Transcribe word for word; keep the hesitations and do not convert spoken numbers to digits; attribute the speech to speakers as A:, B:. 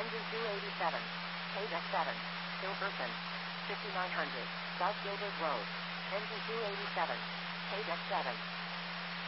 A: Engine two eighty-seven. K-Deck seven. Hilberton. fifty-nine hundred. South Gilbert Road. Engine two eighty-seven. K-Deck seven.